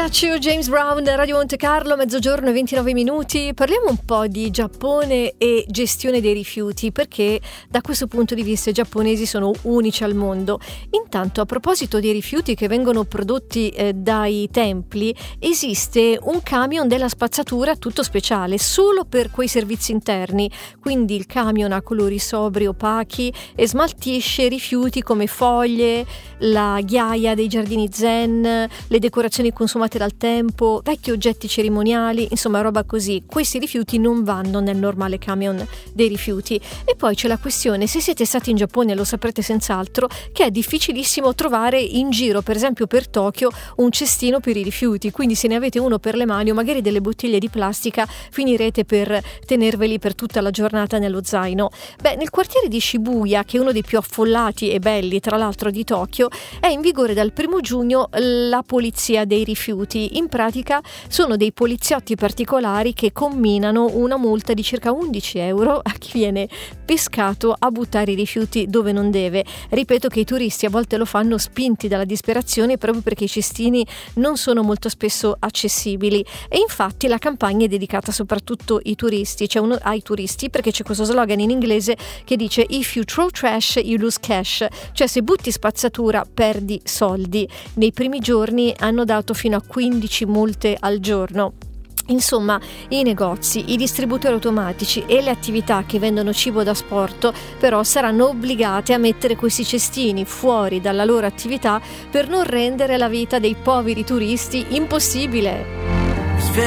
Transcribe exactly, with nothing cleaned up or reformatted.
Touch You, James Brown, Radio Monte Carlo, mezzogiorno e ventinove minuti. Parliamo un po' di Giappone e gestione dei rifiuti, perché da questo punto di vista i giapponesi sono unici al mondo. Intanto, a proposito dei rifiuti che vengono prodotti eh, dai templi, esiste un camion della spazzatura tutto speciale, solo per quei servizi interni. Quindi il camion ha colori sobri, opachi e smaltisce rifiuti come foglie, la ghiaia dei giardini zen, le decorazioni consumate dal tempo, vecchi oggetti cerimoniali, insomma roba così. Questi rifiuti non vanno nel normale camion dei rifiuti. E poi c'è la questione, se siete stati in Giappone lo saprete senz'altro, che è difficilissimo trovare in giro, per esempio per Tokyo, un cestino per i rifiuti, quindi se ne avete uno per le mani o magari delle bottiglie di plastica finirete per tenerveli per tutta la giornata nello zaino. Beh, nel quartiere di Shibuya, che è uno dei più affollati e belli tra l'altro di Tokyo, è in vigore dal primo giugno la polizia dei rifiuti. In pratica sono dei poliziotti particolari che comminano una multa di circa undici euro a chi viene pescato a buttare i rifiuti dove non deve. Ripeto che i turisti a volte lo fanno spinti dalla disperazione, proprio perché i cestini non sono molto spesso accessibili, e infatti la campagna è dedicata soprattutto ai turisti, cioè uno, ai turisti, perché c'è questo slogan in inglese che dice "If you throw trash you lose cash", cioè se butti spazzatura perdi soldi. Nei primi giorni hanno dato fino a quindici multe al giorno. Insomma, i negozi, i distributori automatici e le attività che vendono cibo da asporto però saranno obbligate a mettere questi cestini fuori dalla loro attività per non rendere la vita dei poveri turisti impossibile.